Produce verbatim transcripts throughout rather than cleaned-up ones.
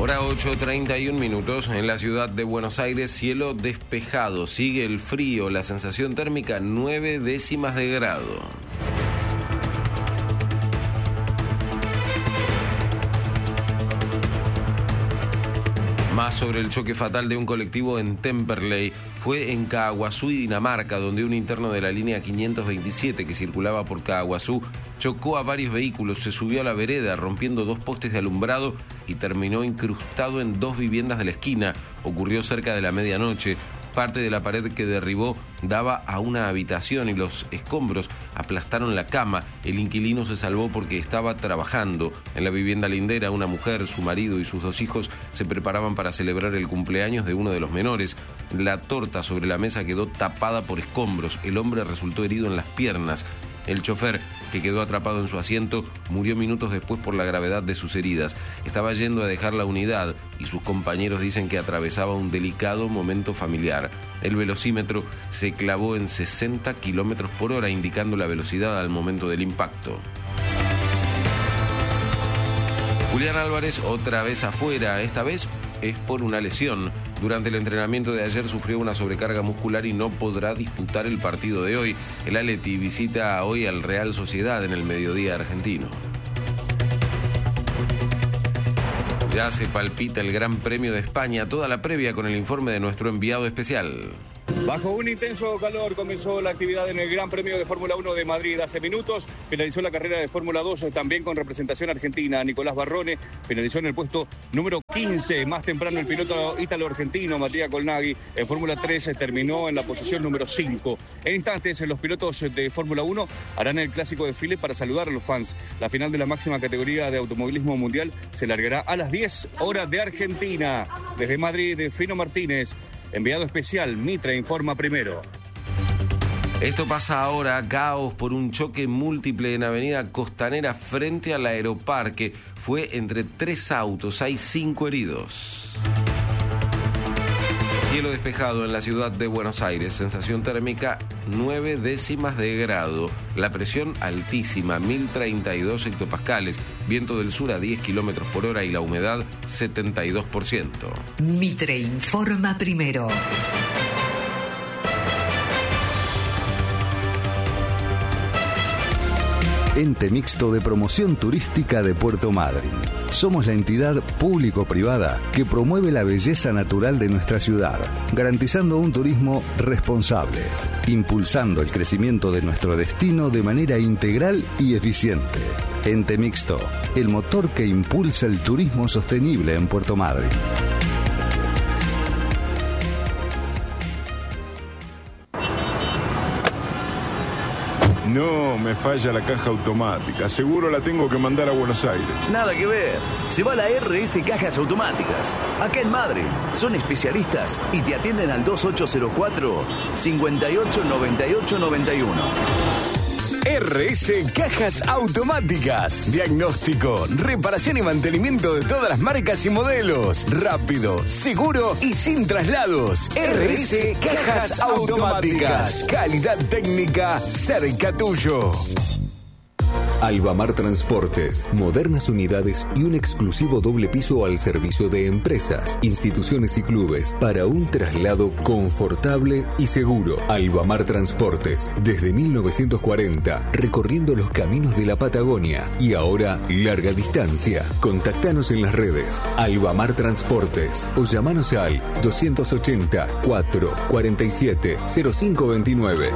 Hora ocho treinta y un minutos en la ciudad de Buenos Aires, cielo despejado, sigue el frío, la sensación térmica nueve décimas de grado. Más sobre el choque fatal de un colectivo en Temperley. Fue en Caaguazú y Dinamarca, donde un interno de la línea quinientos veintisiete que circulaba por Caaguazú chocó a varios vehículos, se subió a la vereda rompiendo dos postes de alumbrado y terminó incrustado en dos viviendas de la esquina. Ocurrió cerca de la medianoche. Parte de la pared que derribó daba a una habitación y los escombros aplastaron la cama. El inquilino se salvó porque estaba trabajando. En la vivienda lindera, una mujer, su marido y sus dos hijos se preparaban para celebrar el cumpleaños de uno de los menores. La torta sobre la mesa quedó tapada por escombros. El hombre resultó herido en las piernas. El chofer, que quedó atrapado en su asiento, murió minutos después por la gravedad de sus heridas. Estaba yendo a dejar la unidad y sus compañeros dicen que atravesaba un delicado momento familiar. El velocímetro se clavó en sesenta kilómetros por hora, indicando la velocidad al momento del impacto. Julián Álvarez otra vez afuera, esta vez es por una lesión. Durante el entrenamiento de ayer sufrió una sobrecarga muscular y no podrá disputar el partido de hoy. El Atleti visita hoy al Real Sociedad en el mediodía argentino. Ya se palpita el Gran Premio de España, toda la previa con el informe de nuestro enviado especial. Bajo un intenso calor comenzó la actividad en el Gran Premio de Fórmula uno de Madrid. Hace minutos finalizó la carrera de Fórmula dos también con representación argentina. Nicolás Barrone finalizó en el puesto número quince. Más temprano el piloto ítalo-argentino Matías Colnaghi en Fórmula tres terminó en la posición número cinco. En instantes los pilotos de Fórmula uno harán el clásico desfile para saludar a los fans. La final de la máxima categoría de automovilismo mundial se largará a las diez horas de Argentina. Desde Madrid, Fino Martínez. Enviado especial, Mitre informa primero. Esto pasa ahora, caos por un choque múltiple en Avenida Costanera frente al Aeroparque. Fue entre tres autos, hay cinco heridos. Cielo despejado en la ciudad de Buenos Aires, sensación térmica nueve décimas de grado, la presión altísima, mil treinta y dos hectopascales, viento del sur a diez kilómetros por hora y la humedad setenta y dos por ciento. Mitre informa primero. Ente Mixto de Promoción Turística de Puerto Madryn. Somos la entidad público-privada que promueve la belleza natural de nuestra ciudad, garantizando un turismo responsable, impulsando el crecimiento de nuestro destino de manera integral y eficiente. Ente Mixto, el motor que impulsa el turismo sostenible en Puerto Madryn. No, me falla la caja automática. Seguro la tengo que mandar a Buenos Aires. Nada que ver. Se va a la R S Cajas Automáticas. Acá en Madrid. Son especialistas y te atienden al dos ocho cero cuatro, cinco ocho nueve ocho nueve uno. R S Cajas Automáticas. Diagnóstico, reparación y mantenimiento de todas las marcas y modelos. Rápido, seguro y sin traslados. R S Cajas Automáticas. Calidad técnica cerca tuyo. Albamar Transportes, modernas unidades y un exclusivo doble piso al servicio de empresas, instituciones y clubes para un traslado confortable y seguro. Albamar Transportes, desde mil novecientos cuarenta, recorriendo los caminos de la Patagonia y ahora larga distancia. Contactanos en las redes Albamar Transportes o llamanos al doscientos ochenta, cuatro cuarenta y siete, cero cinco veintinueve.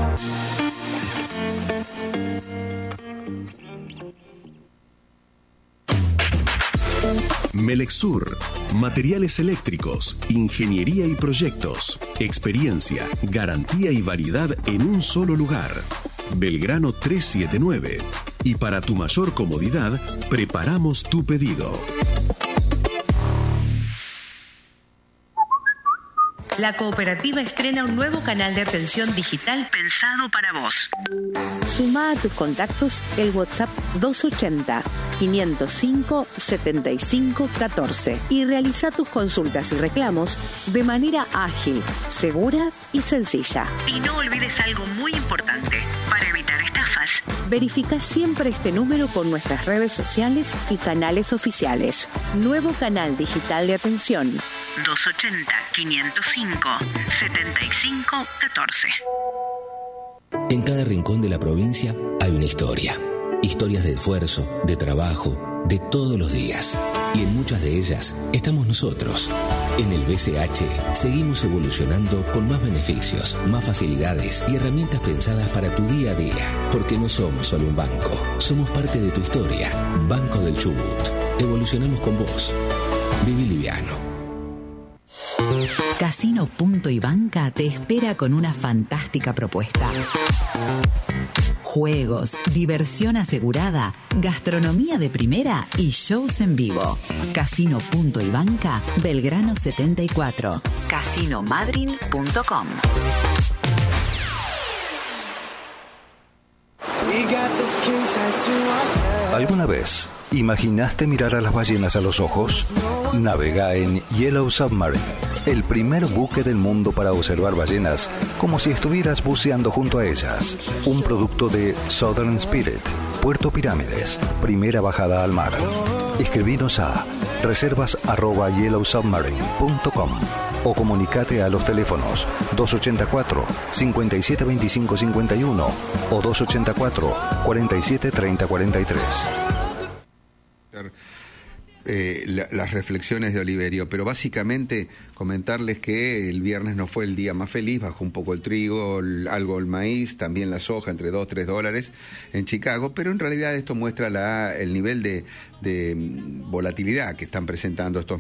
Melexur, materiales eléctricos, ingeniería y proyectos, experiencia, garantía y variedad en un solo lugar. Belgrano trescientos setenta y nueve. Y para tu mayor comodidad, preparamos tu pedido. La cooperativa estrena un nuevo canal de atención digital pensado para vos. Suma a tus contactos el WhatsApp doscientos ochenta, quinientos cinco, setenta y cinco, catorce y realiza tus consultas y reclamos de manera ágil, segura y sencilla. Y no olvides algo muy importante para evitar estafas. más. Verifica siempre este número con nuestras redes sociales y canales oficiales. Nuevo canal digital de atención. doscientos ochenta, quinientos cinco, setenta y cinco, catorce. En cada rincón de la provincia hay una historia. Historias de esfuerzo, de trabajo, de todos los días. Y en muchas de ellas estamos nosotros. En el B C H seguimos evolucionando con más beneficios, más facilidades y herramientas pensadas para tu día a día. Porque no somos solo un banco, somos parte de tu historia. Banco del Chubut. Evolucionamos con vos. Viví liviano. Casino Punto y Banca te espera con una fantástica propuesta. Juegos, diversión asegurada, gastronomía de primera y shows en vivo. Casino Punto y Banca, Belgrano setenta y cuatro. casino madryn punto com. ¿Alguna vez imaginaste mirar a las ballenas a los ojos? Navega en Yellow Submarine, el primer buque del mundo para observar ballenas como si estuvieras buceando junto a ellas. Un producto de Southern Spirit, Puerto Pirámides, primera bajada al mar. Escribinos a reservas arroba yellow submarine punto com o comunicate a los teléfonos dos ocho cuatro, cinco siete dos cinco cinco uno o dos ocho cuatro, cuarenta y siete treinta cuarenta y tres. Eh, la, las reflexiones de Oliverio, pero básicamente comentarles que el viernes no fue el día más feliz, bajó un poco el trigo, el, algo el maíz, también la soja entre dos, tres dólares en Chicago, pero en realidad esto muestra la, el nivel de, de volatilidad que están presentando estos